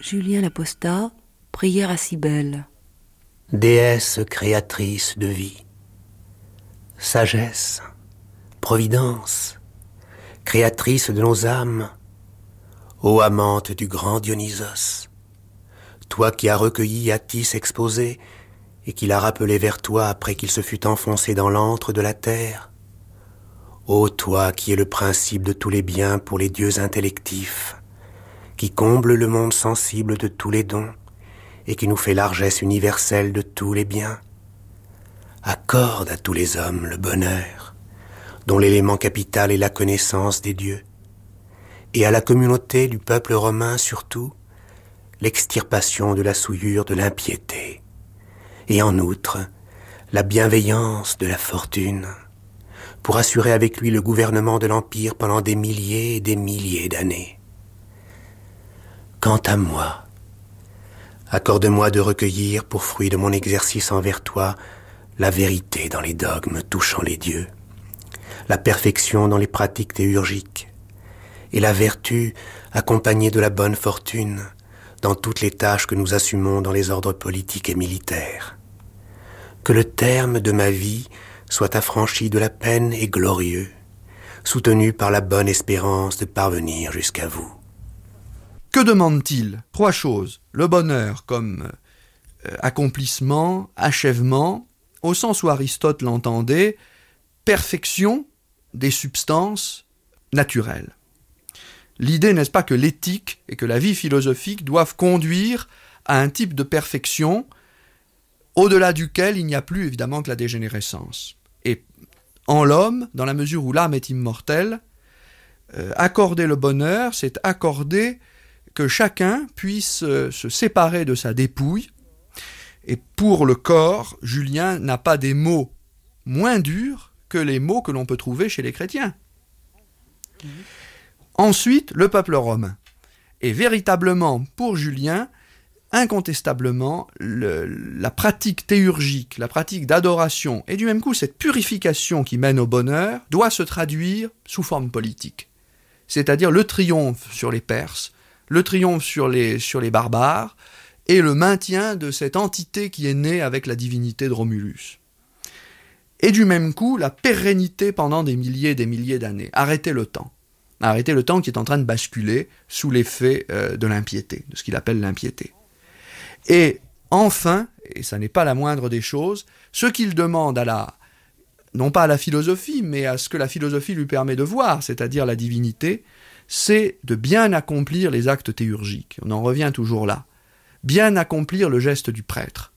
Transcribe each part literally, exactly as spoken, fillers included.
Julien l'Apostat, prière à Cybèle. Déesse créatrice de vie, sagesse, providence, créatrice de nos âmes, ô amante du grand Dionysos, toi qui as recueilli Attis exposé et qui l'as rappelé vers toi après qu'il se fut enfoncé dans l'antre de la terre, ô toi qui es le principe de tous les biens pour les dieux intellectifs, qui comble le monde sensible de tous les dons et qui nous fait largesse universelle de tous les biens, accorde à tous les hommes le bonheur, dont l'élément capital est la connaissance des dieux, et à la communauté du peuple romain surtout, l'extirpation de la souillure de l'impiété, et en outre, la bienveillance de la fortune, pour assurer avec lui le gouvernement de l'Empire pendant des milliers et des milliers d'années. Quant à moi, accorde-moi de recueillir pour fruit de mon exercice envers toi la vérité dans les dogmes touchant les dieux, la perfection dans les pratiques théurgiques, et la vertu accompagnée de la bonne fortune dans toutes les tâches que nous assumons dans les ordres politiques et militaires. Que le terme de ma vie soit affranchi de la peine et glorieux, soutenu par la bonne espérance de parvenir jusqu'à vous. Que demande-t-il ? Trois choses. Le bonheur comme euh, accomplissement, achèvement, au sens où Aristote l'entendait, perfection des substances naturelles. L'idée, n'est-ce pas, que l'éthique et que la vie philosophique doivent conduire à un type de perfection au-delà duquel il n'y a plus évidemment que la dégénérescence. Et en l'homme, dans la mesure où l'âme est immortelle, euh, accorder le bonheur, c'est accorder que chacun puisse euh, se séparer de sa dépouille. Et pour le corps, Julien n'a pas des mots moins durs que les mots que l'on peut trouver chez les chrétiens. Mmh. Ensuite, le peuple romain. Et véritablement, pour Julien, incontestablement, le, la pratique théurgique, la pratique d'adoration, et du même coup, cette purification qui mène au bonheur, doit se traduire sous forme politique. C'est-à-dire le triomphe sur les Perses, le triomphe sur les, sur les barbares, et le maintien de cette entité qui est née avec la divinité de Romulus. Et du même coup, la pérennité pendant des milliers et des milliers d'années. Arrêter le temps. Arrêter le temps qui est en train de basculer sous l'effet euh, de l'impiété, de ce qu'il appelle l'impiété. Et enfin, et ça n'est pas la moindre des choses, ce qu'il demande à la, non pas à la philosophie, mais à ce que la philosophie lui permet de voir, c'est-à-dire la divinité, c'est de bien accomplir les actes théurgiques. On en revient toujours là. Bien accomplir le geste du prêtre.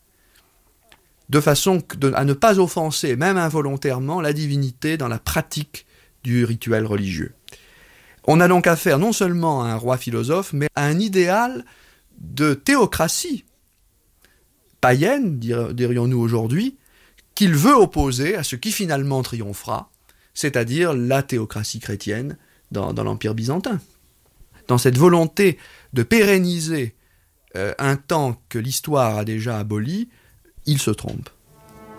De façon à ne pas offenser, même involontairement, la divinité dans la pratique du rituel religieux. On a donc affaire non seulement à un roi philosophe, mais à un idéal de théocratie païenne, dirions-nous aujourd'hui, qu'il veut opposer à ce qui finalement triomphera, c'est-à-dire la théocratie chrétienne dans, dans l'Empire byzantin. Dans cette volonté de pérenniser euh, un temps que l'histoire a déjà aboli, il se trompe.